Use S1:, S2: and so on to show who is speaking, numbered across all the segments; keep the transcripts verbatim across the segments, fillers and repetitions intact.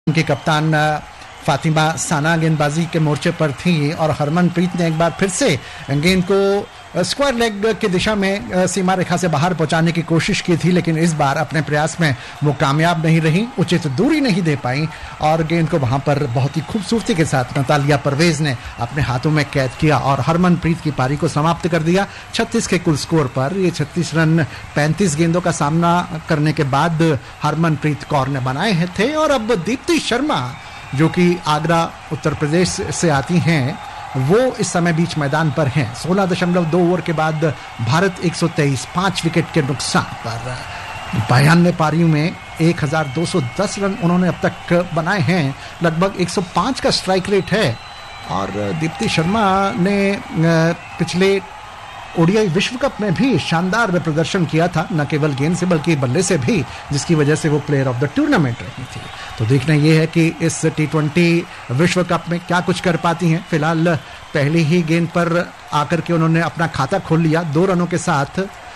S1: उनकी कप्तान फातिमा साना गेंदबाजी के मोर्चे पर थी और हरमनप्रीत ने एक बार फिर से गेंद को स्क्वायर लेग की दिशा में सीमा रेखा से बाहर पहुंचाने की कोशिश की थी, लेकिन इस बार अपने प्रयास में वो कामयाब नहीं रही, उचित दूरी नहीं दे पाई और गेंद को वहां पर बहुत ही खूबसूरती के साथ नतालिया परवेज ने अपने हाथों में कैद किया और हरमनप्रीत की पारी को समाप्त कर दिया छत्तीस के कुल स्कोर पर। ये छत्तीस रन पैंतीस गेंदों का सामना करने के बाद हरमनप्रीत कौर ने बनाए थे और अब दीप्ति शर्मा जो कि आगरा उत्तर प्रदेश से आती हैं वो इस समय बीच मैदान पर हैं। सोलह दशमलव दो ओवर के बाद भारत एक सौ तेईस पांच विकेट के नुकसान पर बयानवे पारियों में एक हज़ार दो सौ दस रन उन्होंने अब तक बनाए हैं, लगभग एक सौ पाँच का स्ट्राइक रेट है। और दीप्ति शर्मा ने पिछले ओडीआई विश्व कप में भी शानदार प्रदर्शन किया था, न केवल गेंद से बल्कि बल्ले से भी, जिसकी वजह से वो प्लेयर ऑफ द टूर्नामेंट रही थी। तो देखना ये है कि इस टी ट्वेंटी विश्व कप में क्या कुछ कर पाती हैं। फिलहाल पहली ही गेंद पर आकर के उन्होंने अपना खाता खोल लिया दो रनों के साथ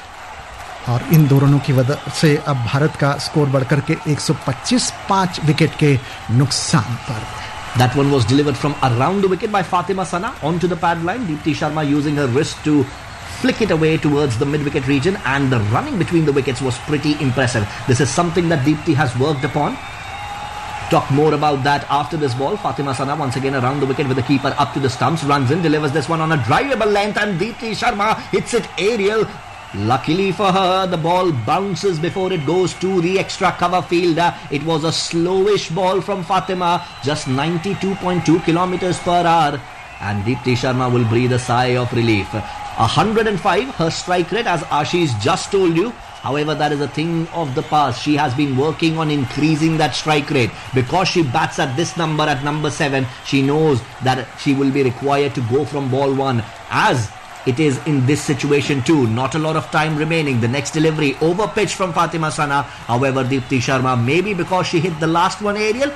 S1: और इन दो रनों की वजह से अब भारत का स्कोर बढ़कर के एक सौ पच्चीस पांच विकेट के नुकसान पर।
S2: That one was delivered from around the wicket by Fatima Sana onto the pad line. Deepti Sharma using her wrist to flick it away towards the mid-wicket region, and the running between the wickets was pretty impressive. This is something that Deepti has worked upon. Talk more about that after this ball. Fatima Sana once again around the wicket with the keeper up to the stumps, runs in, delivers this one on a drivable length, and Deepti Sharma hits it aerial. Luckily for her, the ball bounces before it goes to the extra cover fielder. It was a slowish ball from Fatima, just ninety-two point two kilometers per hour, and Deepti Sharma will breathe a sigh of relief. one hundred five, her strike rate, as Ashish just told you. However, that is a thing of the past. She has been working on increasing that strike rate. Because she bats at this number, at number seven, she knows that she will be required to go from ball one, as it is in this situation too. Not a lot of time remaining. The next delivery over pitch from Fatima Sana. However, Deepti Sharma, maybe because she hit the last one aerial,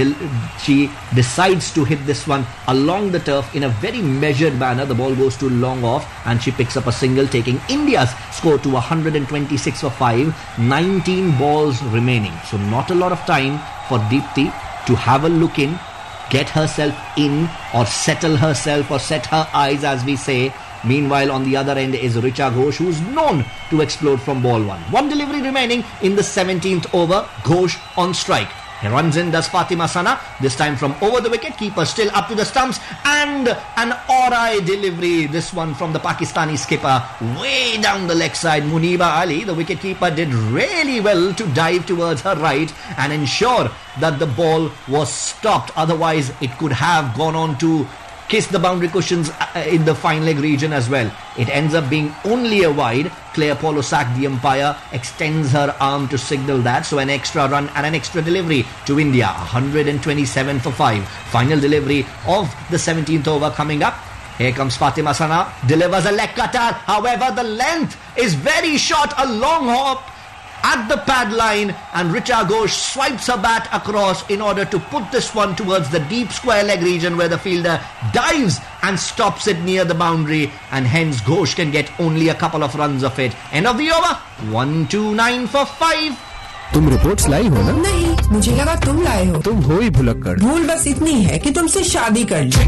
S2: she decides to hit this one along the turf in a very measured manner. The ball goes too long off and she picks up a single, taking India's score to one hundred twenty-six for five. nineteen balls remaining. So not a lot of time for Deepti to have a look in, get herself in, or settle herself, or set her eyes, as we say. Meanwhile, on the other end is Richa Ghosh, who is known to explode from ball one. One delivery remaining in the seventeenth over. Ghosh on strike. He runs in, does Fatima Sana, this time from over the wicket. Keeper still up to the stumps, and an Orai delivery. This one from the Pakistani skipper, way down the leg side. Muniba Ali, the wicketkeeper, did really well to dive towards her right and ensure that the ball was stopped. Otherwise, it could have gone on to kiss the boundary cushions in the fine leg region as well. It ends up being only a wide. Claire Polosak, the umpire, extends her arm to signal that. So an extra run and an extra delivery to India. one hundred twenty-seven for five. Final delivery of the seventeenth over coming up. Here comes Fatima Sana. Delivers a leg cutter. However, the length is very short. A long hop at the pad line, and Richa Ghosh swipes her bat across in order to put this one towards the deep square leg region, where the fielder dives and stops it near the boundary, and hence Ghosh can get only a couple of runs of it. End of the over. one two nine for five.
S3: तुम reports लाई हो ना?
S4: नहीं, मुझे लगा तुम लाए हो।
S3: तुम हो ही भुलक्कड़।
S4: भूल बस इतनी है कि तुमसे शादी कर ली।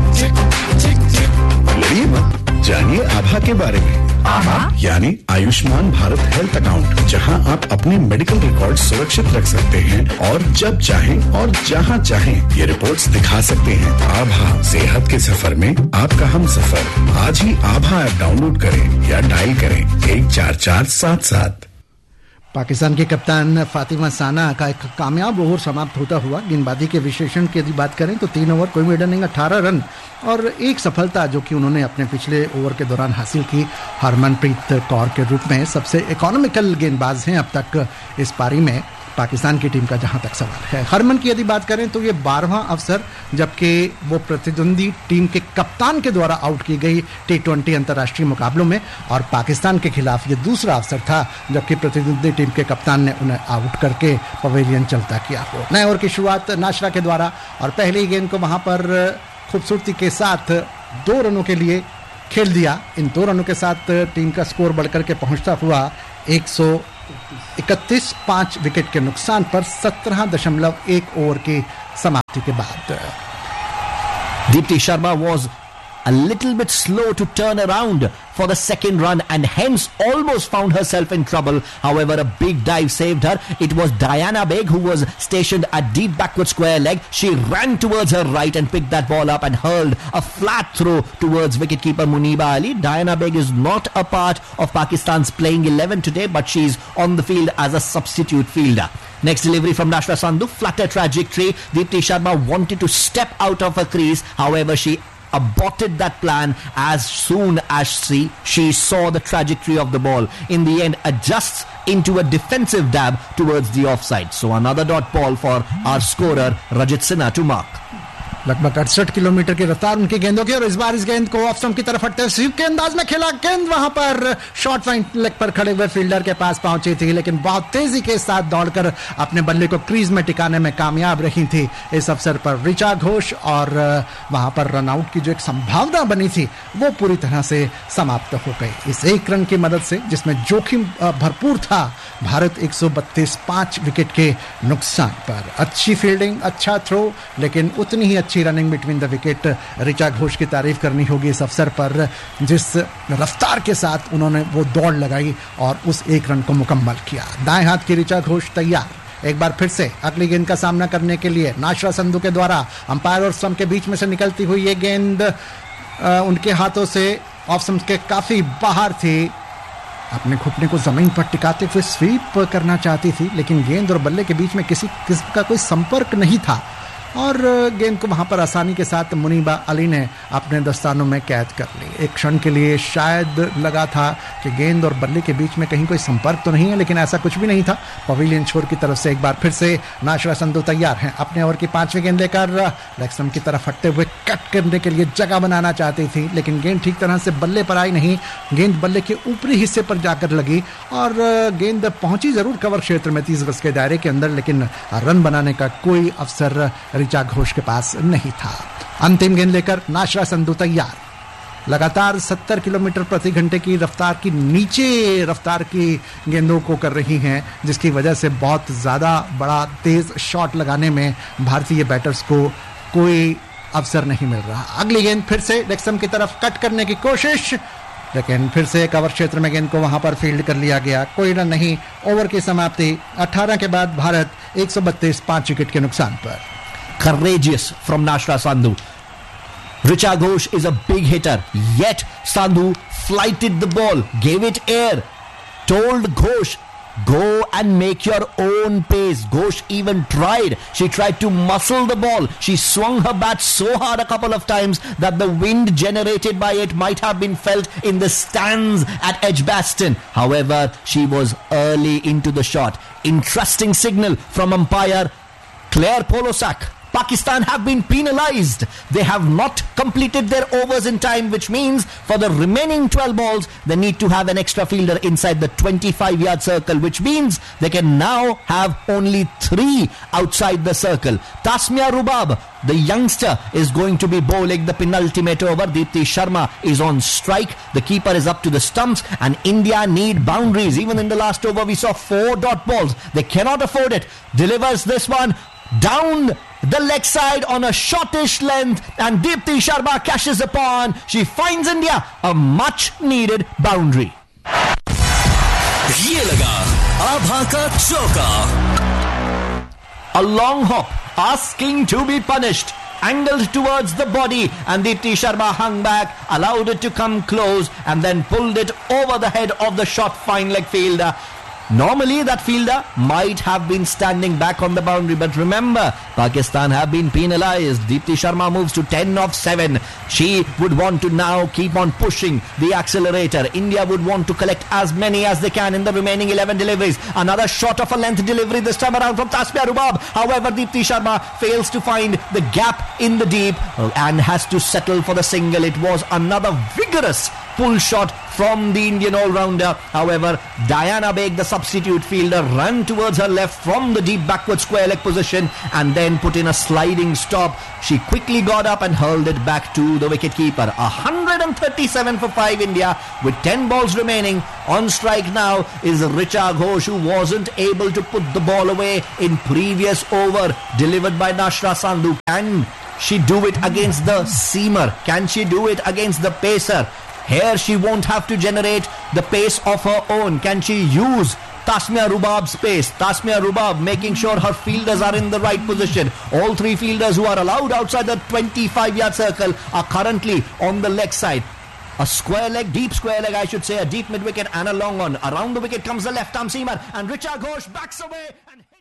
S3: लड़िए मत, जानिए आभा के बारे में। आभा यानी आयुष्मान भारत हेल्थ अकाउंट, जहां आप अपने मेडिकल रिकॉर्ड सुरक्षित रख सकते हैं और जब चाहें और जहां चाहें ये रिपोर्ट्स दिखा सकते हैं। आभा, सेहत के सफर में आपका हम सफर। आज ही आभा ऐप डाउनलोड करें या डायल करें एक चार चार सात सात।
S1: पाकिस्तान के कप्तान फातिमा साना का एक कामयाब ओवर समाप्त होता हुआ। गेंदबाजी के विशेषण की यदि बात करें तो तीन ओवर कोई मेडन नहीं, अठारह रन और एक सफलता जो कि उन्होंने अपने पिछले ओवर के दौरान हासिल की। हरमनप्रीत कौर के रूप में सबसे इकोनॉमिकल गेंदबाज हैं अब तक इस पारी में पाकिस्तान की टीम का, जहां तक सवाल है। हरमन की यदि बात करें तो ये बारहवां अवसर जबकि वो प्रतिद्वंदी टीम के कप्तान के द्वारा आउट की गई टी ट्वेंटी अंतर्राष्ट्रीय मुकाबलों में, और पाकिस्तान के खिलाफ ये दूसरा अवसर था जबकि प्रतिद्वंदी टीम के कप्तान ने उन्हें आउट करके पवेलियन चलता किया हो। नए ओवर की शुरुआत नाशरा के द्वारा, और पहली गेंद को वहां पर खूबसूरती के साथ दो रनों के लिए खेल दिया। इन दो रनों के साथ टीम का स्कोर बढ़कर के पहुंचता हुआ एक सौ इकतीस पांच विकेट के नुकसान पर सत्रह दशमलव एक ओवर की समाप्ति के बाद।
S2: Deepti Sharma was a little bit slow to turn around for the second run and hence almost found herself in trouble. However, a big dive saved her. It was Diana Baig who was stationed at deep backward square leg. She ran towards her right and picked that ball up and hurled a flat throw towards wicketkeeper Muniba Ali. Diana Baig is not a part of Pakistan's playing eleven today, but she's on the field as a substitute fielder. Next delivery from Nashra Sandhu, flatter trajectory. Deepti Sharma wanted to step out of her crease. However, she aborted that plan as soon as she, she saw the trajectory of the ball. In the end, adjusts into a defensive dab towards the offside. So another dot ball for our scorer Rajat Sinha to mark.
S1: लगभग अड़सठ kilometre की रफ्तार उनकी गेंदों की और इस बार इस गेंद को ऑफ स्टंप की तरफ हटते हुए के अंदाज में खेला। गेंद वहां पर शॉर्ट फाइन लेग पर खड़े हुए फील्डर के पास पहुंची थी, लेकिन बहुत तेजी के साथ दौड़कर अपने बल्ले को क्रीज में टिकाने में कामयाब रही थी। इस अवसर पर ऋचा घोष और वहां पर रनआउट की जो एक संभावना बनी थी वो पूरी तरह से समाप्त हो गई। इस एक रन की मदद से जिसमें जोखिम भरपूर था, भारत एक सौ बत्तीस पांच विकेट के नुकसान पर। अच्छी फील्डिंग, अच्छा थ्रो, लेकिन उतनी ही अच्छी running between the wicket. Richa Ghosh की तारीफ करनी होगी इस अवसर पर, जिस रफ्तार के साथ उन्होंने वो दौड़ लगाई और उस एक रन को मुकम्मल किया। दाएं हाथ की ऋचा घोष तैयार एक बार फिर से अगली गेंद का सामना करने के लिए। नाशरा संधू के द्वारा अंपायर और स्टंप के बीच में से निकलती हुई ये गेंद आ, उनके हाथों से ऑफ स्टंप के काफी बाहर थी। अपने घुटने को जमीन पर टिकाते हुए स्वीप करना चाहती थी, लेकिन गेंद और बल्ले के बीच में किसी किस्म का कोई संपर्क नहीं था और गेंद को वहां पर आसानी के साथ मुनीबा अली ने अपने दस्तानों में कैद कर ली। एक क्षण के लिए शायद लगा था कि गेंद और बल्ले के बीच में कहीं कोई संपर्क तो नहीं है, लेकिन ऐसा कुछ भी नहीं था। पवेलियन छोर की तरफ से एक बार फिर से नाशरा संधू तैयार हैं। अपने ओवर की पांचवी गेंद लेकर लेग स्टंप की तरफ हटते हुए कट करने के लिए जगह बनाना चाहती थी, लेकिन गेंद ठीक तरह से बल्ले पर आई नहीं। गेंद बल्ले के ऊपरी हिस्से पर जाकर लगी और गेंद पहुंची जरूर कवर क्षेत्र में तीस गज के दायरे के अंदर, लेकिन रन बनाने का कोई अवसर ऋचा घोष के पास नहीं था। अंतिम गेंद लेकर नाशरा संधू तैयार। लगातार सत्तर किलोमीटर प्रति घंटे की रफ्तार की नीचे रफ्तार की गेंदों को कर रही हैं, जिसकी वजह से बहुत ज्यादा बड़ा तेज शॉट लगाने में भारतीय बैटर्स को कोई अवसर नहीं मिल रहा। अगली गेंद फिर से लेग स्टंप की तरफ कट करने की कोशिश, लेकिन फिर से कवर क्षेत्र में गेंद को वहां पर फील्ड कर लिया गया। कोई रन नहीं। ओवर की समाप्ति अठारह के बाद भारत एक सौ बत्तीस पांच विकेट के नुकसान पर।
S2: Courageous from Nashra Sandhu. Richa Ghosh is a big hitter, yet Sandhu flighted the ball, gave it air, told Ghosh, go and make your own pace. Ghosh even tried. She tried to muscle the ball. She swung her bat so hard a couple of times that the wind generated by it might have been felt in the stands at Edgbaston. However, she was early into the shot. Interesting signal from umpire Claire Polosak. Pakistan have been penalized. They have not completed their overs in time, which means for the remaining twelve balls, they need to have an extra fielder inside the twenty-five yard circle, which means they can now have only three outside the circle. Tasmia Rubab, the youngster, is going to be bowling the penultimate over. Deepti Sharma is on strike. The keeper is up to the stumps and India need boundaries. Even in the last over, we saw four dot balls. They cannot afford it. Delivers this one down the leg side on a shortish length and Deepti Sharma cashes upon. She finds India a much needed boundary.
S5: ये लगा आभा का चौका.
S2: A long hop asking to be punished. Angled towards the body and Deepti Sharma hung back, allowed it to come close and then pulled it over the head of the short fine leg fielder. Normally that fielder might have been standing back on the boundary, but remember, Pakistan have been penalized. Deepti Sharma moves to ten of seven. She would want to now keep on pushing the accelerator. India would want to collect as many as they can in the remaining eleven deliveries. Another short of a length delivery this time around from Tasmia Rubab. However, Deepti Sharma fails to find the gap in the deep and has to settle for the single. It was another vigorous pull shot from the Indian all-rounder. However, Diana Baig, the substitute fielder, ran towards her left from the deep backward square leg position and then put in a sliding stop. She quickly got up and hurled it back to the wicketkeeper. one hundred thirty-seven for five India with ten balls remaining. On strike now is Richa Ghosh, who wasn't able to put the ball away in previous over delivered by Nashra Sandhu. Can she do it against the seamer? Can she do it against the pacer? Here she won't have to generate the pace of her own. Can she use Tasmia Rubab's pace? Tasmia Rubab making sure her fielders are in the right position. All three fielders who are allowed outside the twenty-five yard circle are currently on the leg side. A square leg, deep square leg I should say, a deep mid wicket and a long one. Around the wicket comes the left arm seamer and Richa Ghosh backs away and hits.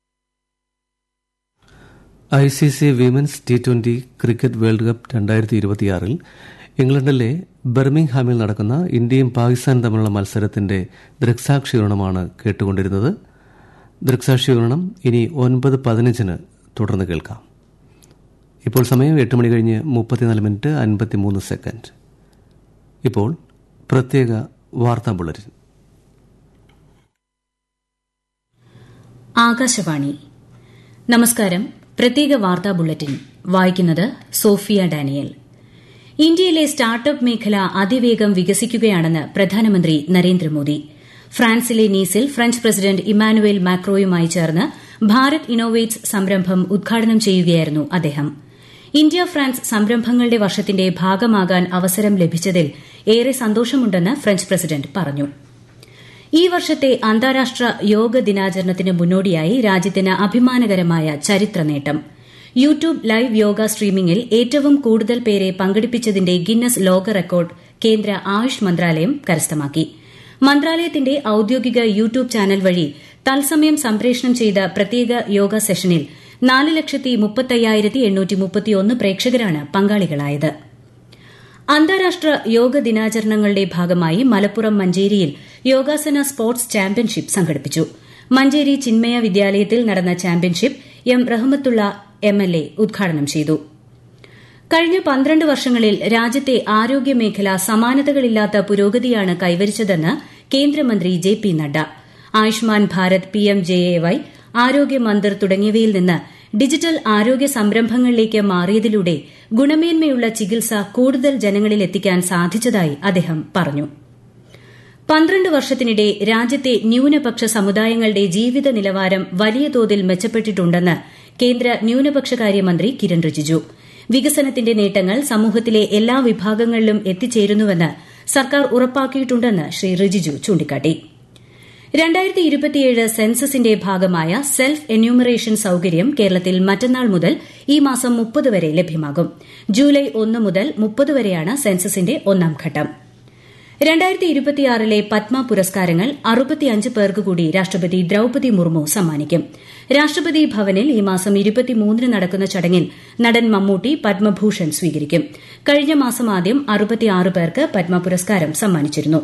S6: I C C women's T twenty cricket world cup രണ്ടായിരത്തി ഇരുപത്തിയാറിൽ ഇംഗ്ലണ്ടിലെ ബർമിംഗ്ഹാമിൽ നടക്കുന്ന ഇന്ത്യയും പാകിസ്ഥാനും തമ്മിലുള്ള മത്സരത്തിന്റെ ദൃക്സാക്ഷികരണമാണ് കേട്ടുകൊണ്ടിരുന്നത്. ദൃക്സാക്ഷികരണം ഇനി ഒൻപത് പതിനഞ്ചിന് തുടർന്ന് കേൾക്കാം. ഇപ്പോൾ സമയം എട്ട് മണി കഴിഞ്ഞ് മുപ്പത്തിനാല് മിനിറ്റ് അൻപത്തിമൂന്ന് സെക്കൻഡ്. ഇപ്പോൾ പ്രത്യേക വാർത്താ ബുള്ളറ്റിൻ.
S7: ആകാശവാണി. നമസ്കാരം. പ്രത്യേക വാർത്താ ബുള്ളറ്റിൻ വായിക്കുന്നത് സോഫിയ ഡാനിയൽ. ഇന്ത്യയിലെ സ്റ്റാർട്ടപ്പ് മേഖല അതിവേഗം വികസിക്കുകയാണെന്ന് പ്രധാനമന്ത്രി നരേന്ദ്രമോദി. ഫ്രാൻസിലെ നീസിൽ ഫ്രഞ്ച് പ്രസിഡന്റ് ഇമ്മാനുവേൽ മാക്രോയുമായി ചേർന്ന് ഭാരത് ഇന്നോവേറ്റ്സ് സംരംഭം ഉദ്ഘാടനം ചെയ്യുകയായിരുന്നു അദ്ദേഹം. ഇന്ത്യ ഫ്രാൻസ് സംരംഭങ്ങളുടെ വർഷത്തിന്റെ ഭാഗമാകാൻ അവസരം ലഭിച്ചതിൽ ഏറെ സന്തോഷമുണ്ടെന്ന് ഫ്രഞ്ച് പ്രസിഡന്റ് പറഞ്ഞു. ഈ വർഷത്തെ അന്താരാഷ്ട്ര യോഗ ദിനാചരണത്തിന് മുന്നോടിയായി രാജ്യത്തിന് അഭിമാനകരമായ ചരിത്ര നേട്ടം. യൂട്യൂബ് ലൈവ് യോഗ സ്ട്രീമിംഗിൽ ഏറ്റവും കൂടുതൽ പേരെ പങ്കെടുപ്പിച്ചതിന്റെ ഗിന്നസ് ലോക റെക്കോർഡ് കേന്ദ്ര ആയുഷ് മന്ത്രാലയം കരസ്ഥമാക്കി. മന്ത്രാലയത്തിന്റെ ഔദ്യോഗിക യൂട്യൂബ് ചാനൽ വഴി തത്സമയം സംപ്രേഷണം ചെയ്ത പ്രത്യേക യോഗ സെഷനിൽ നാല് ലക്ഷത്തി മുപ്പത്തയ്യായിരത്തി എണ്ണൂറ്റി മുപ്പത്തിയൊന്ന് പ്രേക്ഷകരാണ് പങ്കാളികളായത്. അന്താരാഷ്ട്ര യോഗ ദിനാചരണങ്ങളുടെ ഭാഗമായി മലപ്പുറം മഞ്ചേരിയിൽ യോഗാസന സ്പോർട്സ് ചാമ്പ്യൻഷിപ്പ് സംഘടിപ്പിച്ചു. മഞ്ചേരി ചിന്മയ വിദ്യാലയത്തിൽ നടന്ന championship M Rahmatullah M L A ഉദ്ഘാടനം ചെയ്തു. കഴിഞ്ഞ പന്ത്രണ്ട് വർഷങ്ങളിൽ രാജ്യത്തെ ആരോഗ്യമേഖല സമാനതകളില്ലാത്ത പുരോഗതിയാണ് കൈവരിച്ചതെന്ന് കേന്ദ്രമന്ത്രി J P Nadda. Ayushman Bharat P M J A Y, ആരോഗ്യ മന്ദിർ തുടങ്ങിയവയിൽ നിന്ന് ഡിജിറ്റൽ ആരോഗ്യ സംരംഭങ്ങളിലേക്ക് മാറിയതിലൂടെ ഗുണമേന്മയുള്ള ചികിത്സ കൂടുതൽ ജനങ്ങളിൽ എത്തിക്കാൻ സാധിച്ചതായി അദ്ദേഹം പറഞ്ഞു. പന്ത്രണ്ട് വർഷത്തിനിടെ രാജ്യത്തെ ന്യൂനപക്ഷ സമുദായങ്ങളുടെ ജീവിത നിലവാരം വലിയ തോതിൽ മെച്ചപ്പെട്ടിട്ടുണ്ടെന്ന് കേന്ദ്ര ന്യൂനപക്ഷകാര്യമന്ത്രി കിരൺ റിജിജു. വികസനത്തിന്റെ നേട്ടങ്ങൾ സമൂഹത്തിലെ എല്ലാ വിഭാഗങ്ങളിലും എത്തിച്ചേരുന്നുവെന്ന് സർക്കാർ ഉറപ്പാക്കിയിട്ടുണ്ടെന്ന് ശ്രീ റിജിജു ചൂണ്ടിക്കാട്ടി. രണ്ടായിരത്തി ഇരുപത്തിയേഴ് സെൻസസിന്റെ ഭാഗമായ സെൽഫ് എന്യൂമറേഷൻ സൌകര്യം കേരളത്തിൽ മറ്റന്നാൾ മുതൽ ഈ മാസം മുപ്പത് വരെ ലഭ്യമാകും. ജൂലൈ ഒന്ന് മുതൽ മുപ്പത് വരെയാണ് സെൻസസിന്റെ ഒന്നാം ഘട്ടം. രണ്ടായിരത്തി ഇരുപത്തിയാറിലെ പത്മ പുരസ്കാരങ്ങൾ അറുപത്തിയഞ്ച് പേർക്ക് കൂടി രാഷ്ട്രപതി ദ്രൌപതി മുർമു സമ്മാനിക്കും. രാഷ്ട്രപതി ഭവനിൽ ഈ മാസം ഇരുപത്തിമൂന്നിന് നടക്കുന്ന ചടങ്ങിൽ നടൻ മമ്മൂട്ടി പത്മഭൂഷൺ സ്വീകരിക്കും. കഴിഞ്ഞ മാസം ആദ്യം അറുപത്തിയാറ് പേർക്ക് പത്മ പുരസ്കാരം സമ്മാനിച്ചിരുന്നു.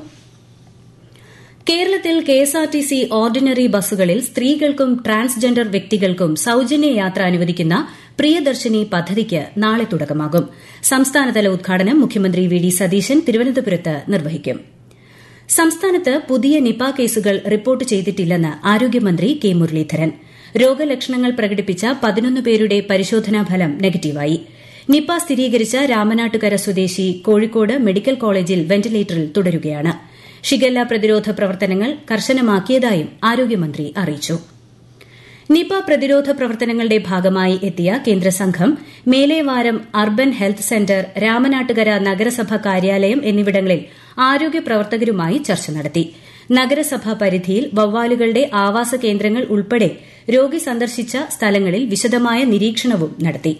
S7: കേരളത്തിൽ കെഎസ്ആർടിസി ഓർഡിനറി ബസ്സുകളിൽ സ്ത്രീകൾക്കും ട്രാൻസ്ജെൻഡർ വ്യക്തികൾക്കും സൌജന്യ യാത്ര അനുവദിക്കുന്ന പ്രിയദർശിനി പദ്ധതിക്ക് നാളെ തുടക്കമാകും. സംസ്ഥാനതല ഉദ്ഘാടനം മുഖ്യമന്ത്രി വി ഡി സതീശൻ തിരുവനന്തപുരത്ത് നിർവഹിക്കും. സംസ്ഥാനത്ത് പുതിയ നിപ കേസുകൾ റിപ്പോർട്ട് ചെയ്തിട്ടില്ലെന്ന് ആരോഗ്യമന്ത്രി കെ മുരളീധരൻ. രോഗലക്ഷണങ്ങൾ പ്രകടിപ്പിച്ച പതിനൊന്ന് പേരുടെ പരിശോധനാ ഫലം നെഗറ്റീവായി. നിപ സ്ഥിരീകരിച്ച രാമനാട്ടുകര സ്വദേശി കോഴിക്കോട് മെഡിക്കൽ കോളേജിൽ വെന്റിലേറ്ററിൽ തുടരുകയാണ്. ഷിഗല്ല പ്രതിരോധ പ്രവർത്തനങ്ങൾ കർശനമാക്കിയതായും ആരോഗ്യമന്ത്രി അറിയിച്ചു. നിപ പ്രതിരോധ പ്രവർത്തനങ്ങളുടെ ഭാഗമായി എത്തിയ കേന്ദ്ര സംഘം Melevaram urban health centre, Ramanattukara നഗരസഭ കാര്യാലയം എന്നിവിടങ്ങളിൽ ആരോഗ്യ പ്രവർത്തകരുമായി ചർച്ച നടത്തി. നഗരസഭാ പരിധിയിൽ വവ്വാലുകളുടെ ആവാസ കേന്ദ്രങ്ങൾ ഉൾപ്പെടെ രോഗി സന്ദർശിച്ച സ്ഥലങ്ങളിൽ വിശദമായ നിരീക്ഷണവും നടത്തി.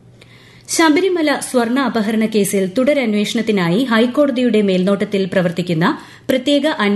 S7: ശബരിമല സ്വർണ്ണ അപഹരണ കേസിൽ തുടരന്വേഷണത്തിനായി ഹൈക്കോടതിയുടെ മേൽനോട്ടത്തിൽ പ്രവർത്തിക്കുന്ന പ്രത്യേക